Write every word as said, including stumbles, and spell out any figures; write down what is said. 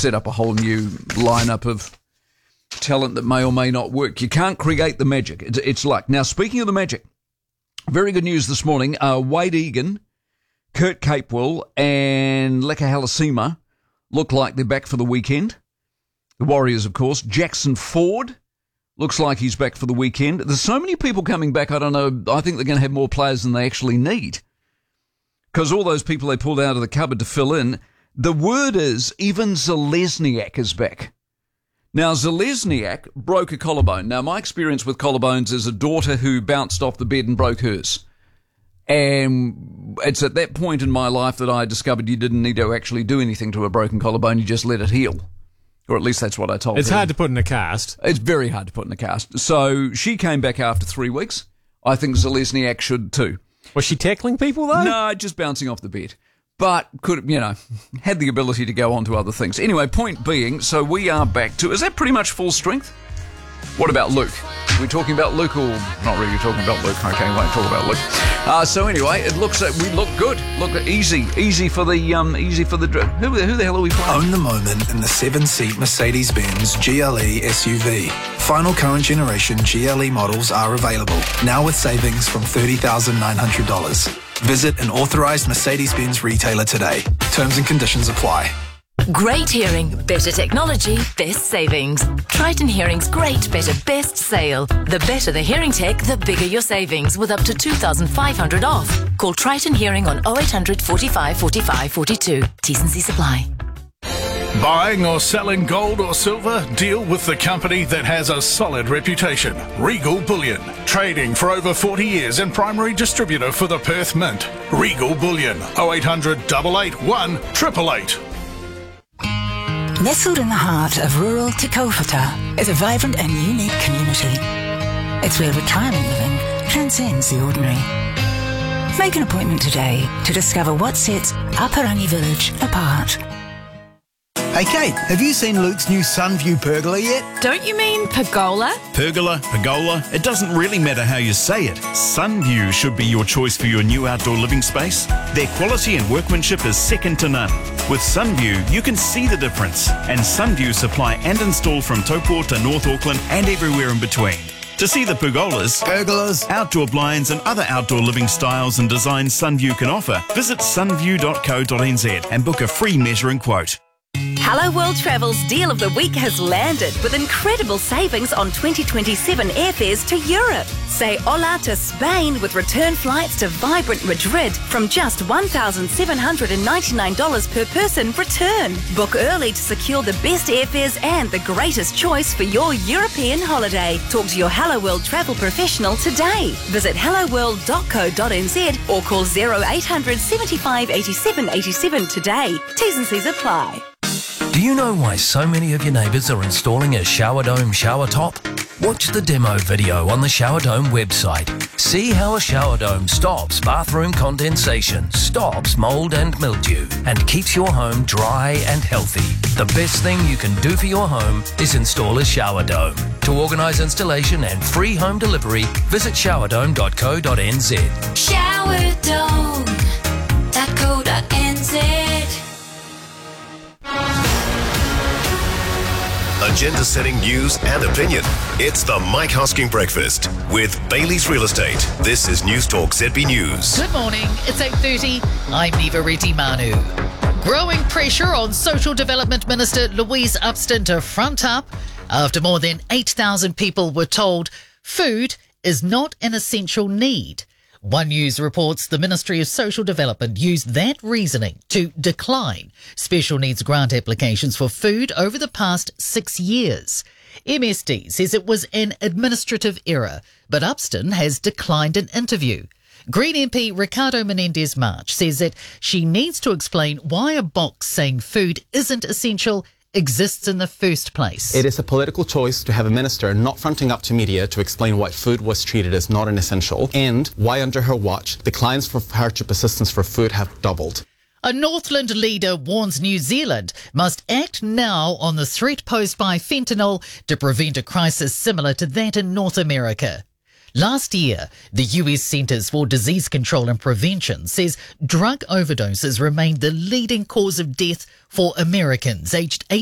set up a whole new lineup of talent that may or may not work. You can't create the magic. It's, it's luck. Now, speaking of the magic, very good news this morning. Uh, Wade Egan, Kurt Capewell and Leka Halasima look like they're back for the weekend. The Warriors, of course. Jackson Ford looks like he's back for the weekend. There's so many people coming back, I don't know. I think they're going to have more players than they actually need. Because all those people they pulled out of the cupboard to fill in, the word is even Zalesniak is back. Now, Zalesniak broke a collarbone. Now, my experience with collarbones is a daughter who bounced off the bed and broke hers. And it's at that point in my life that I discovered you didn't need to actually do anything to a broken collarbone. You just let it heal. Or at least that's what I told her. It's hard to put in a cast. It's very hard to put in a cast. So she came back after three weeks. I think Zalesniak should too. Was she tackling people, though? No, just bouncing off the bed. But could, you know, had the ability to go on to other things. Anyway, point being, so we are back to, is that pretty much full strength? What about Luke? Are we talking about Luke or not really talking about Luke? Okay, we won't talk about Luke. Uh, so anyway, it looks like we look good. Look easy, easy for the um, easy for the. Who, who the hell are we playing? Own the moment in the seven-seat Mercedes-Benz G L E S U V. Final current generation G L E models are available now with savings from thirty thousand nine hundred dollars. Visit an authorised Mercedes-Benz retailer today. Terms and conditions apply. Great hearing, better technology, best savings. Triton Hearing's great, better, best sale. The better the hearing tech, the bigger your savings with up to two thousand five hundred dollars off. Call Triton Hearing on oh eight hundred, forty-five, forty-five, forty-two. T's and C's apply. Buying or selling gold or silver? Deal with the company that has a solid reputation. Regal Bullion. Trading for over forty years and primary distributor for the Perth Mint. Regal Bullion. oh eight hundred, eight eight one, eight eight eight. Nestled in the heart of rural Te Kaupata is a vibrant and unique community. It's where retirement living transcends the ordinary. Make an appointment today to discover what sets Aparangi Village apart. Hey Kate, have you seen Luke's new Sunview pergola yet? Don't you mean pergola? Pergola, pergola, it doesn't really matter how you say it. Sunview should be your choice for your new outdoor living space. Their quality and workmanship is second to none. With Sunview, you can see the difference. And Sunview supply and install from Taupo to North Auckland and everywhere in between. To see the pergolas, pergolas, outdoor blinds and other outdoor living styles and designs Sunview can offer, visit sunview dot co dot n z and book a free measuring quote. Hello World Travel's Deal of the Week has landed with incredible savings on twenty twenty-seven airfares to Europe. Say hola to Spain with return flights to vibrant Madrid from just one thousand seven hundred ninety-nine dollars per person return. Book early to secure the best airfares and the greatest choice for your European holiday. Talk to your Hello World travel professional today. Visit hello world dot co dot n z or call oh eight hundred, seventy-five, eighty-seven, eighty-seven today. T's and C's apply. Do you know why so many of your neighbours are installing a shower dome shower top? Watch the demo video on the Shower Dome website. See how a shower dome stops bathroom condensation, stops mould and mildew, and keeps your home dry and healthy. The best thing you can do for your home is install a shower dome. To organise installation and free home delivery, visit shower dome dot co dot n z. shower dome dot co dot n z. Agenda-setting news and opinion. It's the Mike Hosking Breakfast with Bailey's Real Estate. This is News Talk Z B News. Good morning. It's eight thirty. I'm Neva Reddy Manu. Growing pressure on Social Development Minister Louise Upston to front up after more than eight thousand people were told food is not an essential need. One News reports the Ministry of Social Development used that reasoning to decline special needs grant applications for food over the past six years. M S D says it was an administrative error, but Upston has declined an interview. Green M P Ricardo Menendez-March says that she needs to explain why a box saying food isn't essential exists in the first place. It is a political choice to have a minister not fronting up to media to explain why food was treated as not an essential and why under her watch the clients for hardship assistance for food have doubled. A Northland leader warns New Zealand must act now on the threat posed by fentanyl to prevent a crisis similar to that in North America. Last year, the U S Centers for Disease Control and Prevention says drug overdoses remained the leading cause of death for Americans aged eighteen